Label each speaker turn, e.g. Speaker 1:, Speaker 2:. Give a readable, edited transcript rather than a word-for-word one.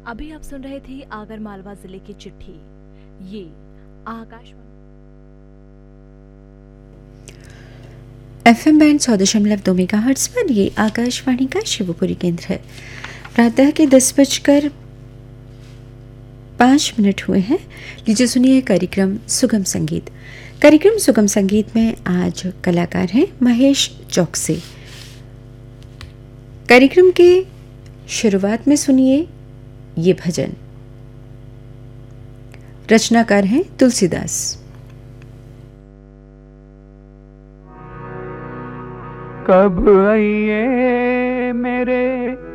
Speaker 1: अभी आप सुन रहे थे आगर मालवा जिले की चिट्ठी। ये आकाशवाणी
Speaker 2: FM बैंड 100.2 मेगाहर्ट्ज पर ये आकाशवाणी का शिवपुरी केंद्र है। प्रातः के 10:05 हुए हैं। लीजिए सुनिए कार्यक्रम सुगम संगीत। कार्यक्रम सुगम संगीत में आज कलाकार हैं महेश चौकसे। कार्यक्रम के शुरुआत में सुनिए ये भजन। रचनाकार हैं तुलसीदास।
Speaker 3: कब आइए मेरे